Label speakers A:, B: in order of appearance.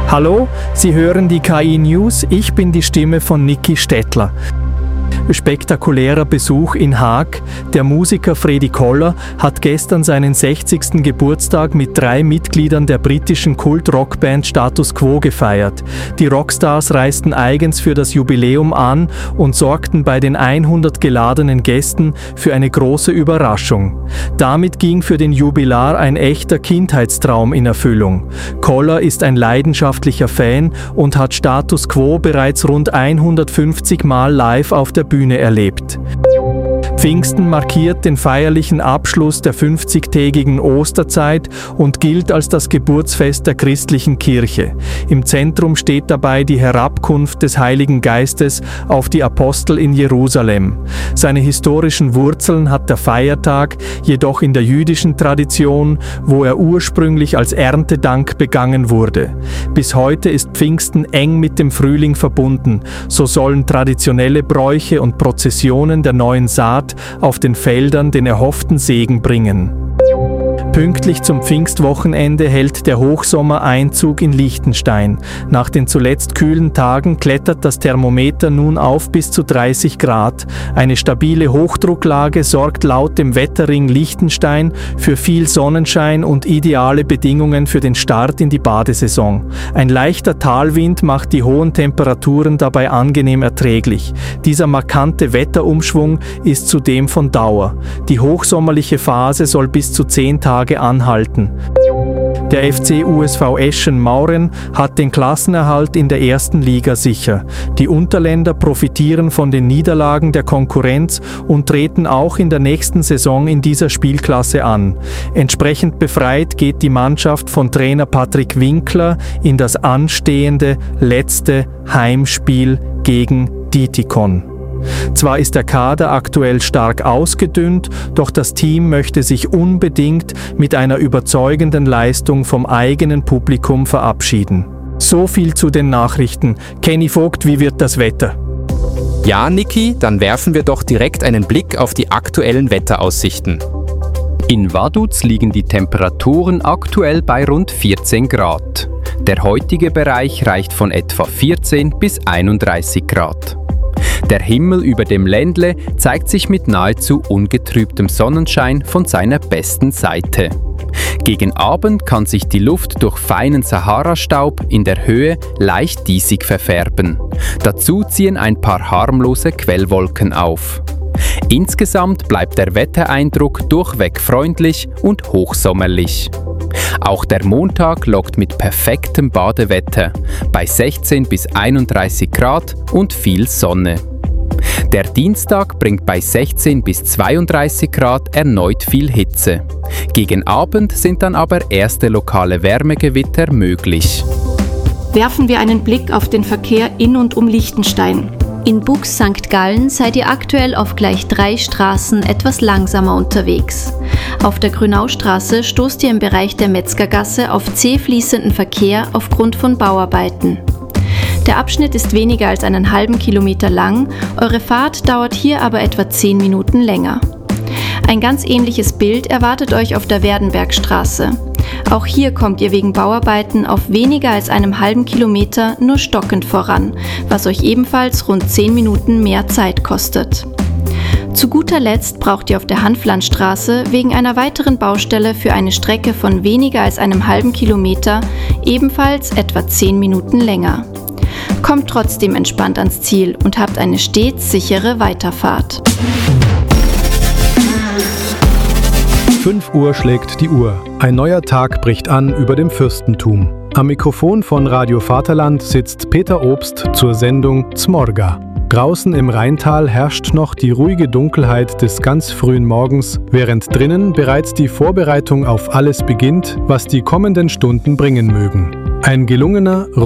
A: Hallo, Sie hören die KI News, ich bin die Stimme von Niki Stettler. Spektakulärer Besuch in Haag. Der Musiker Freddy Koller hat gestern seinen 60. Geburtstag mit 3 Mitgliedern der britischen Kult-Rockband Status Quo gefeiert. Die Rockstars reisten eigens für das Jubiläum an und sorgten bei den 100 geladenen Gästen für eine große Überraschung. Damit ging für den Jubilar ein echter Kindheitstraum in Erfüllung. Koller ist ein leidenschaftlicher Fan und hat Status Quo bereits rund 150 Mal live auf der Bühne erlebt. Pfingsten markiert den feierlichen Abschluss der 50-tägigen Osterzeit und gilt als das Geburtsfest der christlichen Kirche. Im Zentrum steht dabei die Herabkunft des Heiligen Geistes auf die Apostel in Jerusalem. Seine historischen Wurzeln hat der Feiertag jedoch in der jüdischen Tradition, wo er ursprünglich als Erntedank begangen wurde. Bis heute ist Pfingsten eng mit dem Frühling verbunden. So sollen traditionelle Bräuche und Prozessionen der neuen Saat auf den Feldern den erhofften Segen bringen. Pünktlich zum Pfingstwochenende hält der Hochsommer Einzug in Liechtenstein. Nach den zuletzt kühlen Tagen klettert das Thermometer nun auf bis zu 30 Grad. Eine stabile Hochdrucklage sorgt laut dem Wetterring Liechtenstein für viel Sonnenschein und ideale Bedingungen für den Start in die Badesaison. Ein leichter Talwind macht die hohen Temperaturen dabei angenehm erträglich. Dieser markante Wetterumschwung ist zudem von Dauer. Die hochsommerliche Phase soll bis zu 10 Tage anhalten. Der FC USV Eschen-Mauren hat den Klassenerhalt in der ersten Liga sicher. Die Unterländer profitieren von den Niederlagen der Konkurrenz und treten auch in der nächsten Saison in dieser Spielklasse an. Entsprechend befreit geht die Mannschaft von Trainer Patrick Winkler in das anstehende letzte Heimspiel gegen Dietikon. Zwar ist der Kader aktuell stark ausgedünnt, doch das Team möchte sich unbedingt mit einer überzeugenden Leistung vom eigenen Publikum verabschieden. So viel zu den Nachrichten. Kenny Vogt, wie wird das Wetter?
B: Ja, Niki, dann werfen wir doch direkt einen Blick auf die aktuellen Wetteraussichten.
C: In Vaduz liegen die Temperaturen aktuell bei rund 14 Grad. Der heutige Bereich reicht von etwa 14 bis 31 Grad. Der Himmel über dem Ländle zeigt sich mit nahezu ungetrübtem Sonnenschein von seiner besten Seite. Gegen Abend kann sich die Luft durch feinen Sahara-Staub in der Höhe leicht diesig verfärben. Dazu ziehen ein paar harmlose Quellwolken auf. Insgesamt bleibt der Wettereindruck durchweg freundlich und hochsommerlich. Auch der Montag lockt mit perfektem Badewetter bei 16 bis 31 Grad und viel Sonne. Der Dienstag bringt bei 16 bis 32 Grad erneut viel Hitze. Gegen Abend sind dann aber erste lokale Wärmegewitter möglich.
D: Werfen wir einen Blick auf den Verkehr in und um Liechtenstein.
E: In Bux St. Gallen seid ihr aktuell auf gleich 3 Straßen etwas langsamer unterwegs. Auf der Grünaustraße stoßt ihr im Bereich der Metzgergasse auf zäh fließenden Verkehr aufgrund von Bauarbeiten. Der Abschnitt ist weniger als einen halben Kilometer lang, eure Fahrt dauert hier aber etwa 10 Minuten länger. Ein ganz ähnliches Bild erwartet euch auf der Werdenbergstraße. Auch hier kommt ihr wegen Bauarbeiten auf weniger als einem halben Kilometer nur stockend voran, was euch ebenfalls rund 10 Minuten mehr Zeit kostet. Zu guter Letzt braucht ihr auf der Hanflandstraße wegen einer weiteren Baustelle für eine Strecke von weniger als einem halben Kilometer ebenfalls etwa 10 Minuten länger. Kommt trotzdem entspannt ans Ziel und habt eine stets sichere Weiterfahrt.
F: 5 Uhr schlägt die Uhr. Ein neuer Tag bricht an über dem Fürstentum. Am Mikrofon von Radio Vaterland sitzt Peter Obst zur Sendung Zmorga. Draußen im Rheintal herrscht noch die ruhige Dunkelheit des ganz frühen Morgens, während drinnen bereits die Vorbereitung auf alles beginnt, was die kommenden Stunden bringen mögen. Ein gelungener